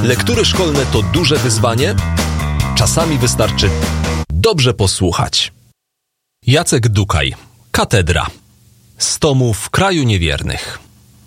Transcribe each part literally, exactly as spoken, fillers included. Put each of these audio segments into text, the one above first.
Lektury szkolne to duże wyzwanie? Czasami wystarczy dobrze posłuchać. Jacek Dukaj. Katedra. Z tomu W kraju niewiernych.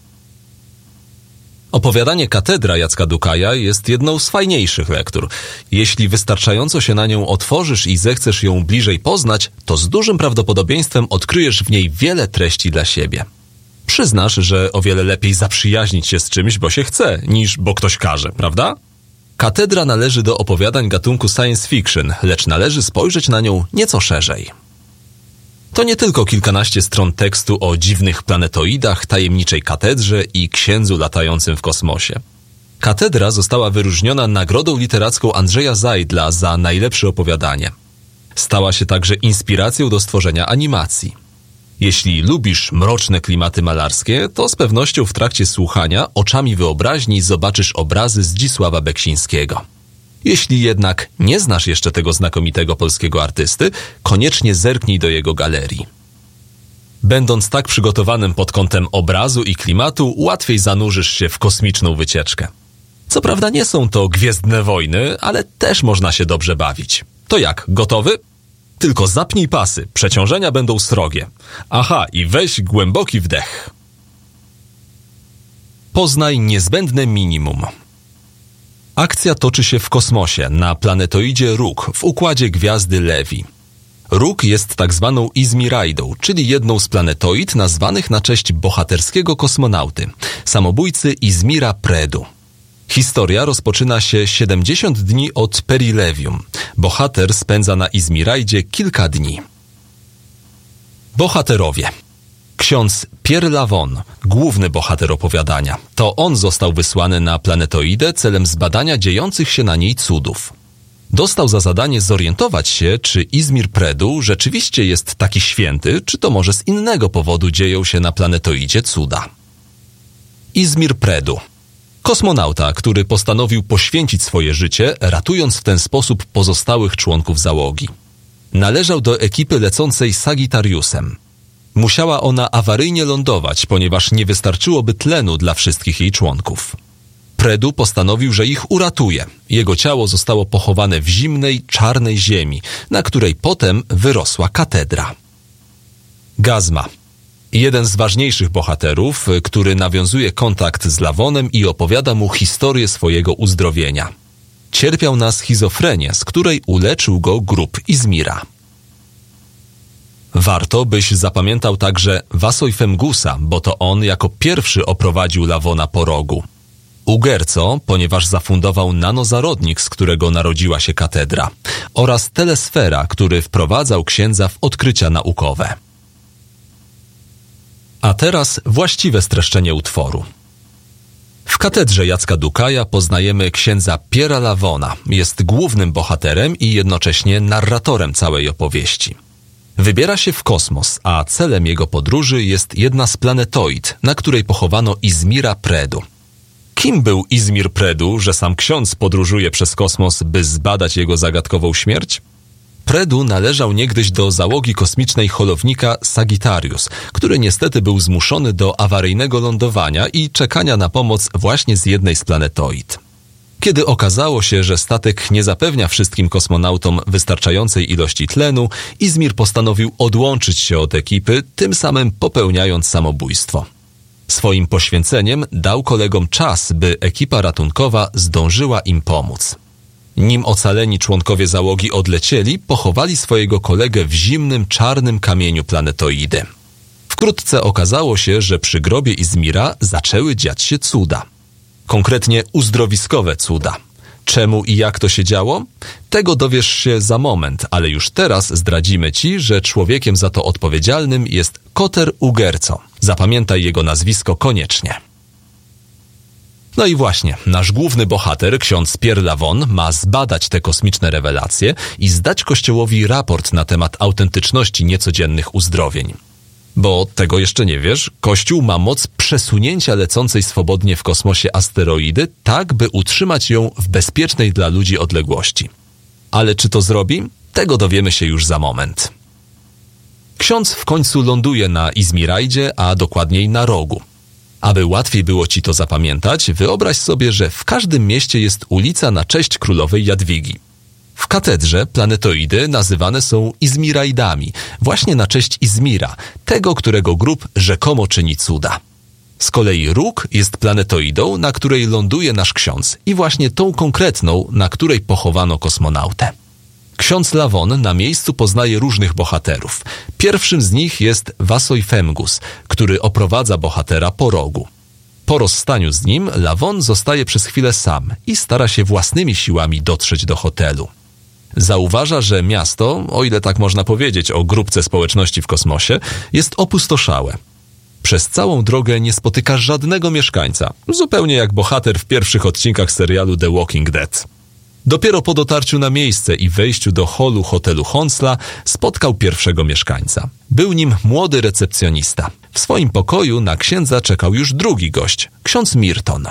Opowiadanie Katedra Jacka Dukaja jest jedną z fajniejszych lektur. Jeśli wystarczająco się na nią otworzysz i zechcesz ją bliżej poznać, to z dużym prawdopodobieństwem odkryjesz w niej wiele treści dla siebie. Przyznasz, że o wiele lepiej zaprzyjaźnić się z czymś, bo się chce, niż bo ktoś każe, prawda? Katedra należy do opowiadań gatunku science fiction, lecz należy spojrzeć na nią nieco szerzej. To nie tylko kilkanaście stron tekstu o dziwnych planetoidach, tajemniczej katedrze i księdzu latającym w kosmosie. Katedra została wyróżniona nagrodą literacką Andrzeja Zajdla za najlepsze opowiadanie. Stała się także inspiracją do stworzenia animacji. Jeśli lubisz mroczne klimaty malarskie, to z pewnością w trakcie słuchania oczami wyobraźni zobaczysz obrazy Zdzisława Beksińskiego. Jeśli jednak nie znasz jeszcze tego znakomitego polskiego artysty, koniecznie zerknij do jego galerii. Będąc tak przygotowanym pod kątem obrazu i klimatu, łatwiej zanurzysz się w kosmiczną wycieczkę. Co prawda nie są to Gwiezdne Wojny, ale też można się dobrze bawić. To jak, gotowy? Tylko zapnij pasy, przeciążenia będą srogie. Aha, i weź głęboki wdech. Poznaj niezbędne minimum. Akcja toczy się w kosmosie, na planetoidzie Róg, w układzie gwiazdy Lewi. Róg jest tak zwaną Izmiraidą, czyli jedną z planetoid nazwanych na cześć bohaterskiego kosmonauty, samobójcy Izmira Predu. Historia rozpoczyna się siedemdziesiąt dni od perilevium. Bohater spędza na Izmiraidzie kilka dni. Bohaterowie. Ksiądz Pierre Lavon, główny bohater opowiadania. To on został wysłany na planetoidę celem zbadania dziejących się na niej cudów. Dostał za zadanie zorientować się, czy Izmir Predu rzeczywiście jest taki święty, czy to może z innego powodu dzieją się na planetoidzie cuda. Izmir Predu. Kosmonauta, który postanowił poświęcić swoje życie, ratując w ten sposób pozostałych członków załogi. Należał do ekipy lecącej Sagittariusem. Musiała ona awaryjnie lądować, ponieważ nie wystarczyłoby tlenu dla wszystkich jej członków. Predu postanowił, że ich uratuje. Jego ciało zostało pochowane w zimnej, czarnej ziemi, na której potem wyrosła katedra. Gazma. Jeden z ważniejszych bohaterów, który nawiązuje kontakt z Lavonem i opowiada mu historię swojego uzdrowienia. Cierpiał na schizofrenię, z której uleczył go grób Izmira. Warto, byś zapamiętał także Vassoifemgusa, bo to on jako pierwszy oprowadził Lavona po rogu. Ugerco, ponieważ zafundował nanozarodnik, z którego narodziła się katedra, oraz Telesfera, który wprowadzał księdza w odkrycia naukowe. A teraz właściwe streszczenie utworu. W katedrze Jacka Dukaja poznajemy księdza Pierre'a Lavona. Jest głównym bohaterem i jednocześnie narratorem całej opowieści. Wybiera się w kosmos, a celem jego podróży jest jedna z planetoid, na której pochowano Izmira Predu. Kim był Izmir Predu, że sam ksiądz podróżuje przez kosmos, by zbadać jego zagadkową śmierć? Predu należał niegdyś do załogi kosmicznej holownika Sagittarius, który niestety był zmuszony do awaryjnego lądowania i czekania na pomoc właśnie z jednej z planetoid. Kiedy okazało się, że statek nie zapewnia wszystkim kosmonautom wystarczającej ilości tlenu, Izmir postanowił odłączyć się od ekipy, tym samym popełniając samobójstwo. Swoim poświęceniem dał kolegom czas, by ekipa ratunkowa zdążyła im pomóc. Nim ocaleni członkowie załogi odlecieli, pochowali swojego kolegę w zimnym, czarnym kamieniu planetoidy. Wkrótce okazało się, że przy grobie Izmira zaczęły dziać się cuda. Konkretnie uzdrowiskowe cuda. Czemu i jak to się działo? Tego dowiesz się za moment, ale już teraz zdradzimy ci, że człowiekiem za to odpowiedzialnym jest Koter Ugerco. Zapamiętaj jego nazwisko koniecznie. No i właśnie, nasz główny bohater, ksiądz Pierre Lavon, ma zbadać te kosmiczne rewelacje i zdać Kościołowi raport na temat autentyczności niecodziennych uzdrowień. Bo tego jeszcze nie wiesz, Kościół ma moc przesunięcia lecącej swobodnie w kosmosie asteroidy, tak by utrzymać ją w bezpiecznej dla ludzi odległości. Ale czy to zrobi? Tego dowiemy się już za moment. Ksiądz w końcu ląduje na Izmiraidzie, a dokładniej na rogu. Aby łatwiej było ci to zapamiętać, wyobraź sobie, że w każdym mieście jest ulica na cześć królowej Jadwigi. W katedrze planetoidy nazywane są Izmiraidami, właśnie na cześć Izmira, tego, którego grób rzekomo czyni cuda. Z kolei róg jest planetoidą, na której ląduje nasz ksiądz i właśnie tą konkretną, na której pochowano kosmonautę. Ksiądz Lawon na miejscu poznaje różnych bohaterów. Pierwszym z nich jest Vasoi Femgus, który oprowadza bohatera po rogu. Po rozstaniu z nim Lawon zostaje przez chwilę sam i stara się własnymi siłami dotrzeć do hotelu. Zauważa, że miasto, o ile tak można powiedzieć o grupce społeczności w kosmosie, jest opustoszałe. Przez całą drogę nie spotyka żadnego mieszkańca, zupełnie jak bohater w pierwszych odcinkach serialu The Walking Dead. Dopiero po dotarciu na miejsce i wejściu do holu hotelu Honsla spotkał pierwszego mieszkańca. Był nim młody recepcjonista. W swoim pokoju na księdza czekał już drugi gość, ksiądz Mirton.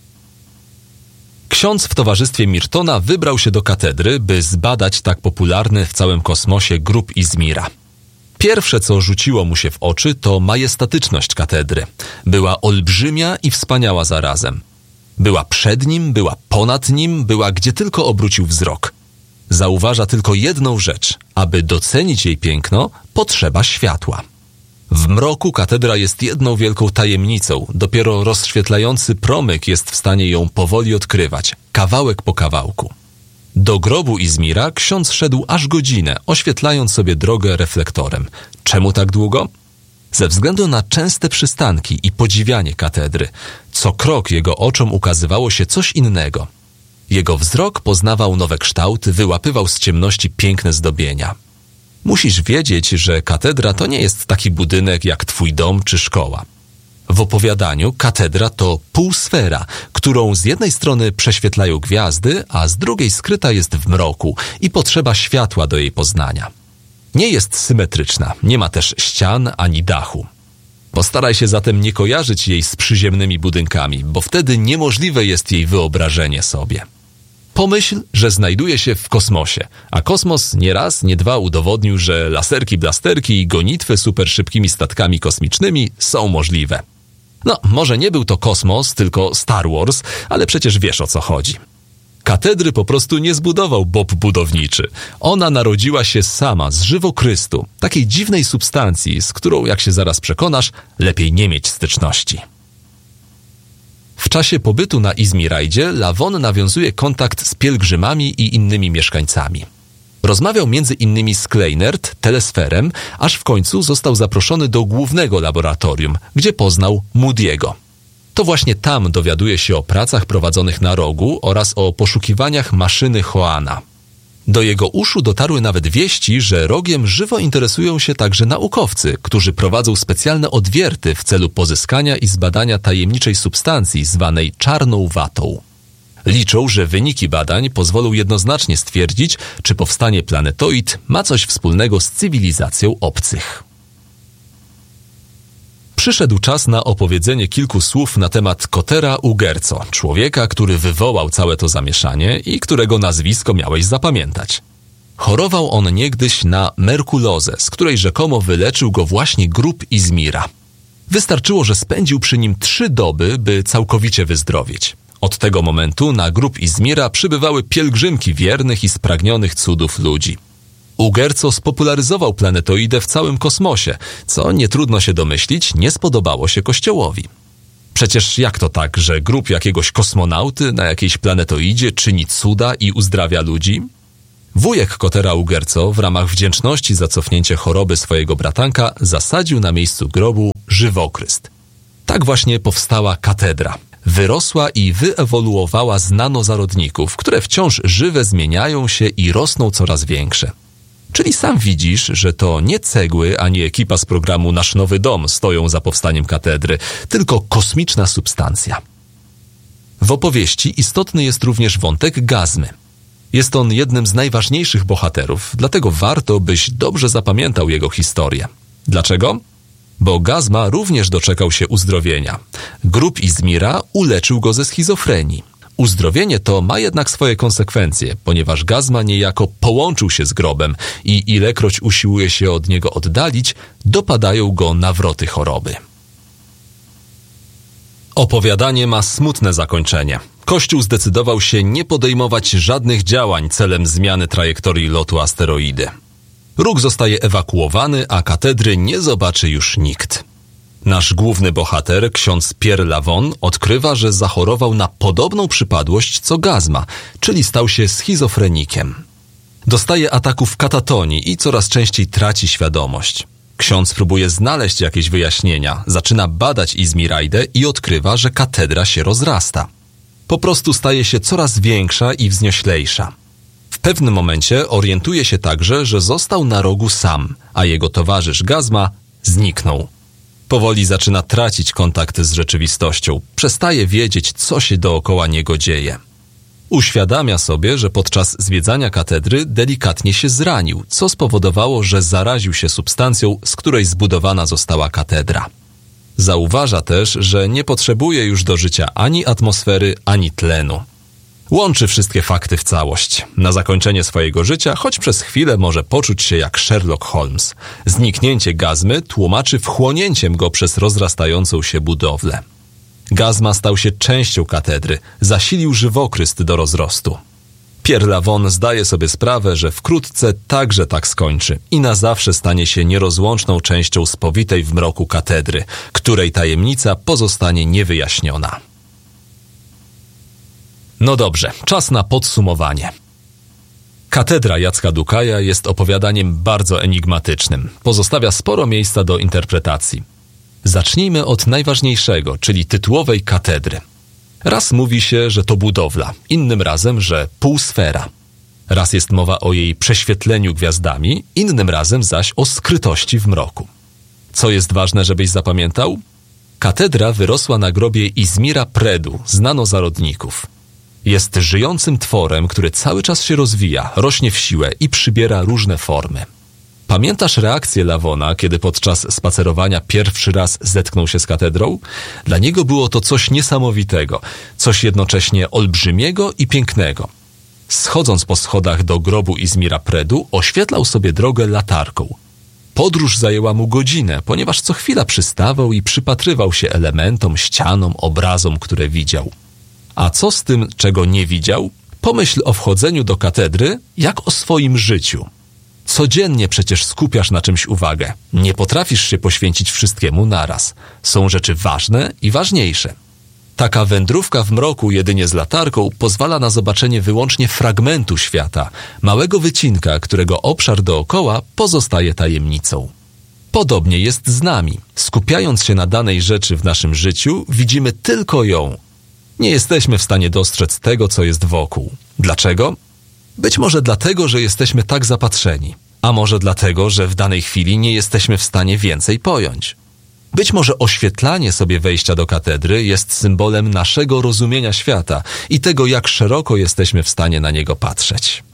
Ksiądz w towarzystwie Mirtona wybrał się do katedry, by zbadać tak popularny w całym kosmosie grób Izmira. Pierwsze, co rzuciło mu się w oczy, to majestatyczność katedry. Była olbrzymia i wspaniała zarazem. Była przed nim, była ponad nim, była gdzie tylko obrócił wzrok. Zauważa tylko jedną rzecz. Aby docenić jej piękno, potrzeba światła. W mroku katedra jest jedną wielką tajemnicą. Dopiero rozświetlający promyk jest w stanie ją powoli odkrywać, kawałek po kawałku. Do grobu Izmira ksiądz szedł aż godzinę, oświetlając sobie drogę reflektorem. Czemu tak długo? Ze względu na częste przystanki i podziwianie katedry. Co krok jego oczom ukazywało się coś innego. Jego wzrok poznawał nowe kształty, wyłapywał z ciemności piękne zdobienia. Musisz wiedzieć, że katedra to nie jest taki budynek jak twój dom czy szkoła. W opowiadaniu katedra to półsfera, którą z jednej strony prześwietlają gwiazdy, a z drugiej skryta jest w mroku i potrzeba światła do jej poznania. Nie jest symetryczna, nie ma też ścian ani dachu. Postaraj się zatem nie kojarzyć jej z przyziemnymi budynkami, bo wtedy niemożliwe jest jej wyobrażenie sobie. Pomyśl, że znajduje się w kosmosie, a kosmos nie raz, nie dwa udowodnił, że laserki, blasterki i gonitwy superszybkimi statkami kosmicznymi są możliwe. No, może nie był to kosmos, tylko Star Wars, ale przecież wiesz, o co chodzi. Katedry po prostu nie zbudował Bob budowniczy. Ona narodziła się sama z żywokrystu, takiej dziwnej substancji, z którą, jak się zaraz przekonasz, lepiej nie mieć styczności. W czasie pobytu na Izmirajdzie Lawon nawiązuje kontakt z pielgrzymami i innymi mieszkańcami. Rozmawiał między innymi z Kleinert, Telesferem, aż w końcu został zaproszony do głównego laboratorium, gdzie poznał Moody'ego. To właśnie tam dowiaduje się o pracach prowadzonych na rogu oraz o poszukiwaniach maszyny Hoana. Do jego uszu dotarły nawet wieści, że rogiem żywo interesują się także naukowcy, którzy prowadzą specjalne odwierty w celu pozyskania i zbadania tajemniczej substancji zwanej czarną watą. Liczą, że wyniki badań pozwolą jednoznacznie stwierdzić, czy powstanie planetoid ma coś wspólnego z cywilizacją obcych. Przyszedł czas na opowiedzenie kilku słów na temat Kotera Ugerco, człowieka, który wywołał całe to zamieszanie i którego nazwisko miałeś zapamiętać. Chorował on niegdyś na merkulozę, z której rzekomo wyleczył go właśnie grób Izmira. Wystarczyło, że spędził przy nim trzy doby, by całkowicie wyzdrowieć. Od tego momentu na grób Izmira przybywały pielgrzymki wiernych i spragnionych cudów ludzi. Ugerco spopularyzował planetoidę w całym kosmosie, co nie trudno się domyślić, nie spodobało się Kościołowi. Przecież jak to tak, że grób jakiegoś kosmonauty na jakiejś planetoidzie czyni cuda i uzdrawia ludzi? Wujek Kotera Ugerco w ramach wdzięczności za cofnięcie choroby swojego bratanka zasadził na miejscu grobu żywokryst. Tak właśnie powstała katedra. Wyrosła i wyewoluowała z nanozarodników, które wciąż żywe zmieniają się i rosną coraz większe. Czyli sam widzisz, że to nie cegły ani ekipa z programu Nasz Nowy Dom stoją za powstaniem katedry, tylko kosmiczna substancja. W opowieści istotny jest również wątek Gazmy. Jest on jednym z najważniejszych bohaterów, dlatego warto, byś dobrze zapamiętał jego historię. Dlaczego? Bo Gazma również doczekał się uzdrowienia. Grób Izmira uleczył go ze schizofrenii. Uzdrowienie to ma jednak swoje konsekwencje, ponieważ Gazma niejako połączył się z grobem i ilekroć usiłuje się od niego oddalić, dopadają go nawroty choroby. Opowiadanie ma smutne zakończenie. Kościół zdecydował się nie podejmować żadnych działań celem zmiany trajektorii lotu asteroidy. Róg zostaje ewakuowany, a katedry nie zobaczy już nikt. Nasz główny bohater, ksiądz Pierre Lavon, odkrywa, że zachorował na podobną przypadłość co Gazma, czyli stał się schizofrenikiem. Dostaje ataków katatonii i coraz częściej traci świadomość. Ksiądz próbuje znaleźć jakieś wyjaśnienia, zaczyna badać Izmirajdę i odkrywa, że katedra się rozrasta. Po prostu staje się coraz większa i wznioślejsza. W pewnym momencie orientuje się także, że został na rogu sam, a jego towarzysz Gazma zniknął. Powoli zaczyna tracić kontakt z rzeczywistością, przestaje wiedzieć, co się dookoła niego dzieje. Uświadamia sobie, że podczas zwiedzania katedry delikatnie się zranił, co spowodowało, że zaraził się substancją, z której zbudowana została katedra. Zauważa też, że nie potrzebuje już do życia ani atmosfery, ani tlenu. Łączy wszystkie fakty w całość. Na zakończenie swojego życia, choć przez chwilę może poczuć się jak Sherlock Holmes. Zniknięcie Gazmy tłumaczy wchłonięciem go przez rozrastającą się budowlę. Gazma stał się częścią katedry, zasilił żywokryst do rozrostu. Pierre Lavon zdaje sobie sprawę, że wkrótce także tak skończy i na zawsze stanie się nierozłączną częścią spowitej w mroku katedry, której tajemnica pozostanie niewyjaśniona. No dobrze, czas na podsumowanie. Katedra Jacka Dukaja jest opowiadaniem bardzo enigmatycznym. Pozostawia sporo miejsca do interpretacji. Zacznijmy od najważniejszego, czyli tytułowej katedry. Raz mówi się, że to budowla, innym razem, że półsfera. Raz jest mowa o jej prześwietleniu gwiazdami, innym razem zaś o skrytości w mroku. Co jest ważne, żebyś zapamiętał? Katedra wyrosła na grobie Izmira Predu, znano zarodników. Jest żyjącym tworem, który cały czas się rozwija, rośnie w siłę i przybiera różne formy. Pamiętasz reakcję Lavona, kiedy podczas spacerowania pierwszy raz zetknął się z katedrą? Dla niego było to coś niesamowitego, coś jednocześnie olbrzymiego i pięknego. Schodząc po schodach do grobu Izmira Predu, oświetlał sobie drogę latarką. Podróż zajęła mu godzinę, ponieważ co chwila przystawał i przypatrywał się elementom, ścianom, obrazom, które widział. A co z tym, czego nie widział? Pomyśl o wchodzeniu do katedry jak o swoim życiu. Codziennie przecież skupiasz na czymś uwagę. Nie potrafisz się poświęcić wszystkiemu naraz. Są rzeczy ważne i ważniejsze. Taka wędrówka w mroku jedynie z latarką pozwala na zobaczenie wyłącznie fragmentu świata, małego wycinka, którego obszar dookoła pozostaje tajemnicą. Podobnie jest z nami. Skupiając się na danej rzeczy w naszym życiu, widzimy tylko ją. Nie jesteśmy w stanie dostrzec tego, co jest wokół. Dlaczego? Być może dlatego, że jesteśmy tak zapatrzeni, a może dlatego, że w danej chwili nie jesteśmy w stanie więcej pojąć. Być może oświetlanie sobie wejścia do katedry jest symbolem naszego rozumienia świata i tego, jak szeroko jesteśmy w stanie na niego patrzeć.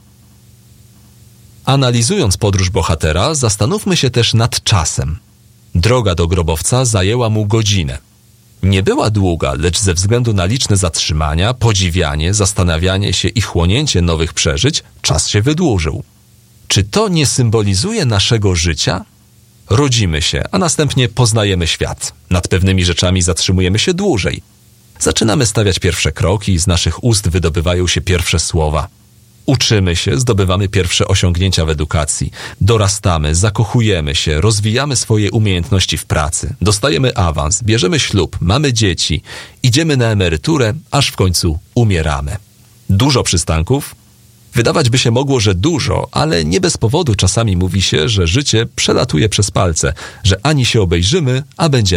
Analizując podróż bohatera, zastanówmy się też nad czasem. Droga do grobowca zajęła mu godzinę. Nie była długa, lecz ze względu na liczne zatrzymania, podziwianie, zastanawianie się i chłonięcie nowych przeżyć, czas się wydłużył. Czy to nie symbolizuje naszego życia? Rodzimy się, a następnie poznajemy świat. Nad pewnymi rzeczami zatrzymujemy się dłużej. Zaczynamy stawiać pierwsze kroki, z naszych ust wydobywają się pierwsze słowa. Uczymy się, zdobywamy pierwsze osiągnięcia w edukacji. Dorastamy, zakochujemy się, rozwijamy swoje umiejętności w pracy. Dostajemy awans, bierzemy ślub, mamy dzieci. Idziemy na emeryturę, aż w końcu umieramy. Dużo przystanków? Wydawać by się mogło, że dużo, ale nie bez powodu czasami mówi się, że życie przelatuje przez palce, że ani się obejrzymy, a będziemy